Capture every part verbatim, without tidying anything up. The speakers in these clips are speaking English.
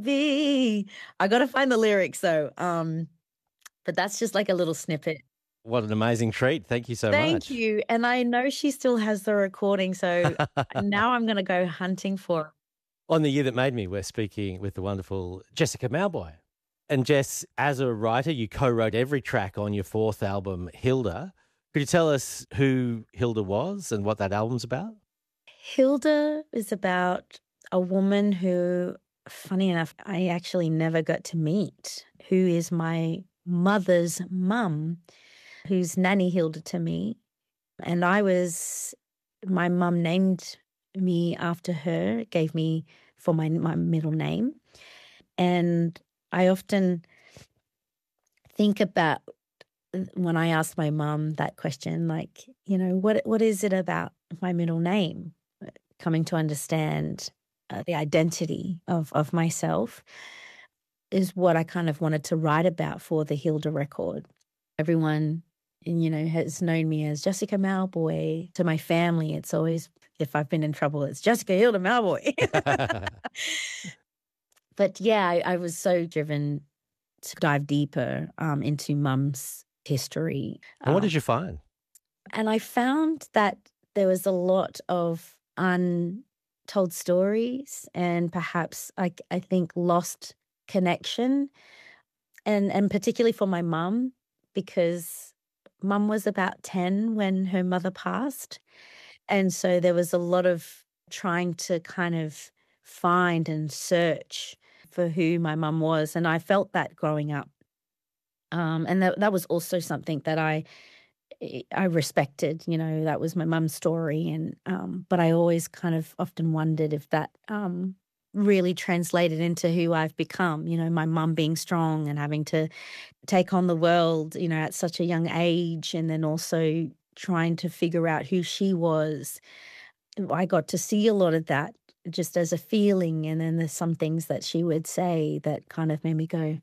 V. I got to find the lyrics though. Um, but that's just like a little snippet. What an amazing treat. Thank you so Thank much. Thank you. And I know she still has the recording, so now I'm going to go hunting for it. On The Year That Made Me, we're speaking with the wonderful Jessica Mauboy. And Jess, as a writer, you co-wrote every track on your fourth album, Hilda. Could you tell us who Hilda was and what that album's about? Hilda is about a woman who, funny enough, I actually never got to meet, who is my mother's mum, who's Nanny Hilda to me. And I was, my mum named me after her, gave me for my, my middle name. And I often think about when I ask my mum that question, like, you know, what what is it about my middle name? Coming to understand uh, the identity of, of myself is what I kind of wanted to write about for the Hilda record. Everyone, you know, has known me as Jessica Mauboy. To my family, it's always, if I've been in trouble, it's Jessica Hilda Mauboy. But yeah, I, I was so driven to dive deeper um, into Mum's history. And what um, did you find? And I found that there was a lot of untold stories and perhaps, I, I think, lost connection. And, and particularly for my mum, because Mum was about ten when her mother passed. And so there was a lot of trying to kind of find and search for who my mum was. And I felt that growing up. Um, and that, that was also something that I I respected, you know, that was my mum's story. And um, but I always kind of often wondered if that um, really translated into who I've become, you know, my mum being strong and having to take on the world, you know, at such a young age, and then also trying to figure out who she was. I got to see a lot of that just as a feeling. And then there's some things that she would say that kind of made me go,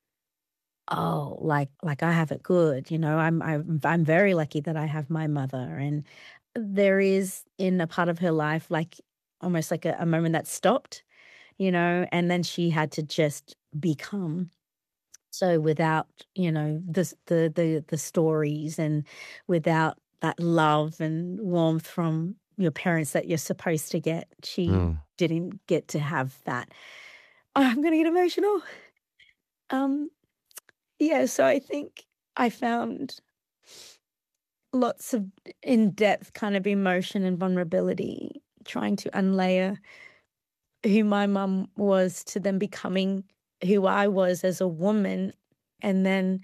oh, like like I have it good, you know. I'm I'm I'm very lucky that I have my mother. And there is in a part of her life like almost like a, a moment that stopped, you know, and then she had to just become. So without, you know, the the the the stories and without that love and warmth from your parents that you're supposed to get, she mm. didn't get to have that. Oh, I'm going to get emotional. Um. Yeah, so I think I found lots of in-depth kind of emotion and vulnerability, trying to unlayer who my mum was to then becoming who I was as a woman, and then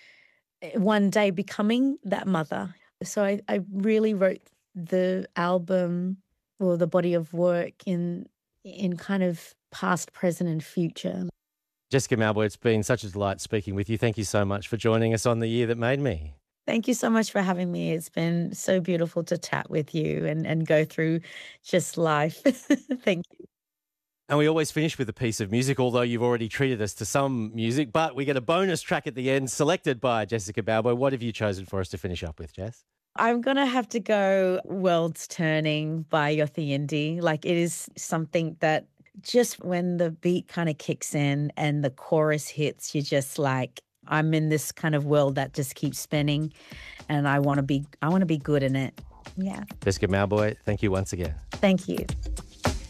one day becoming that mother. So I, I really wrote the album or the body of work in in kind of past, present and future. Jessica Mauboy, it's been such a delight speaking with you. Thank you so much for joining us on The Year That Made Me. Thank you so much for having me. It's been so beautiful to chat with you and, and go through just life. Thank you. And we always finish with a piece of music, although you've already treated us to some music, but we get a bonus track at the end selected by Jessica Mauboy. What have you chosen for us to finish up with, Jess? I'm going to have to go World's Turning by Yothu Yindi. Like, it is something that just when the beat kind of kicks in and the chorus hits, you're just like, I'm in this kind of world that just keeps spinning, and I want to be, I want to be good in it. Yeah. Jessica Mauboy, thank you once again. Thank you.